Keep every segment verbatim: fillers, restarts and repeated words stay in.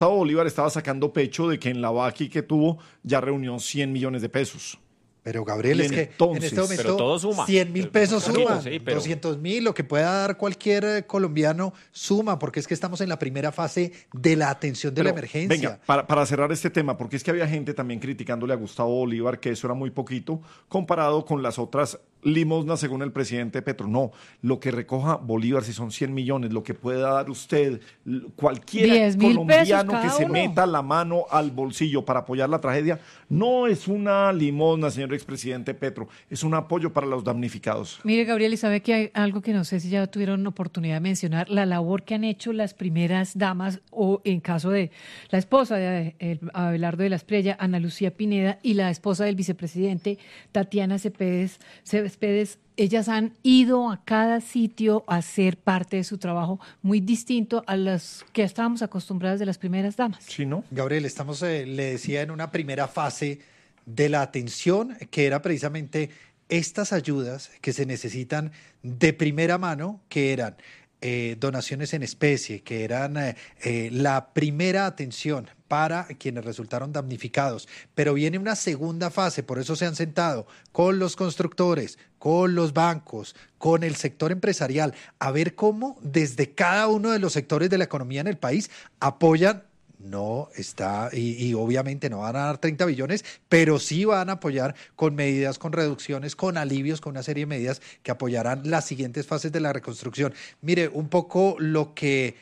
Bolívar estaba sacando pecho de que en la Baqui que tuvo ya reunió cien millones de pesos. Pero Gabriel, Y es que entonces, en este momento pero todo suma. cien mil pesos Sí, suman, sí, pero- doscientos mil, lo que pueda dar cualquier eh, colombiano suma, porque es que estamos en la primera fase de la atención de la Pero, emergencia. Venga, para, para cerrar este tema, porque es que había gente también criticándole a Gustavo Bolívar que eso era muy poquito comparado con las otras limosnas según el presidente Petro. No, lo que recoja Bolívar, si son cien millones, lo que pueda dar usted, l- cualquier diez mil pesos colombiano que cada se uno. meta la mano al bolsillo para apoyar la tragedia, no es una limosna, señor expresidente Petro, es un apoyo para los damnificados. Mire, Gabriel, y sabe que hay algo que no sé si ya tuvieron oportunidad de mencionar, la labor que han hecho las primeras damas, o en caso de la esposa de eh, Abelardo de la Espriella, Ana Lucía Pineda, y la esposa del vicepresidente, Tatiana Céspedes, Céspedes, ellas han ido a cada sitio a hacer parte de su trabajo muy distinto a las que estábamos acostumbradas de las primeras damas. ¿Sí, no? Gabriel, estamos, eh, le decía, en una primera fase de la atención, que era precisamente estas ayudas que se necesitan de primera mano, que eran eh, donaciones en especie, que eran eh, eh, la primera atención para quienes resultaron damnificados. Pero viene una segunda fase, por eso se han sentado con los constructores, con los bancos, con el sector empresarial, a ver cómo desde cada uno de los sectores de la economía en el país apoyan. No está, y, y obviamente no van a dar treinta billones, pero sí van a apoyar con medidas, con reducciones, con alivios, con una serie de medidas que apoyarán las siguientes fases de la reconstrucción. Mire, un poco lo que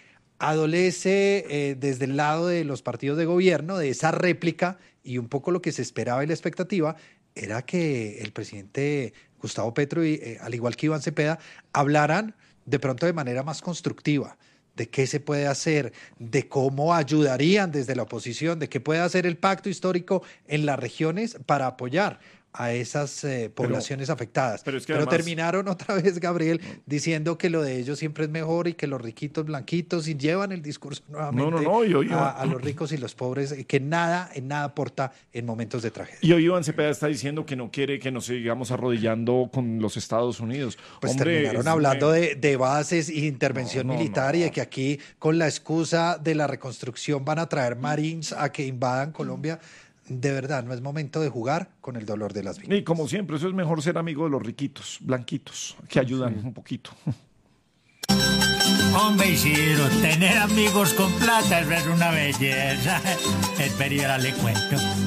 adolece eh, desde el lado de los partidos de gobierno, de esa réplica, y un poco lo que se esperaba y la expectativa, era que el presidente Gustavo Petro, y, eh, al igual que Iván Cepeda, hablaran de pronto de manera más constructiva, de qué se puede hacer, de cómo ayudarían desde la oposición, de qué puede hacer el pacto histórico en las regiones para apoyar a esas eh, poblaciones pero, afectadas. Pero, es que pero además, terminaron otra vez, Gabriel, diciendo que lo de ellos siempre es mejor y que los riquitos blanquitos, y llevan el discurso nuevamente no, no, no, yo, yo, a, a los ricos y los pobres, que nada, en nada aporta en momentos de tragedia. Y hoy Iván Cepeda está diciendo que no quiere que nos sigamos arrodillando con los Estados Unidos. Pues Hombre, terminaron es, hablando me... de, de bases y intervención no, no, militar no. y de que aquí con la excusa de la reconstrucción van a traer Marines a que invadan Colombia. De verdad, no es momento de jugar con el dolor de las víctimas. Y como siempre, eso es mejor ser amigo de los riquitos, blanquitos, que ayudan sí. un poquito. Hombre, Isidro, tener amigos con plata es una belleza. Espera, le cuento.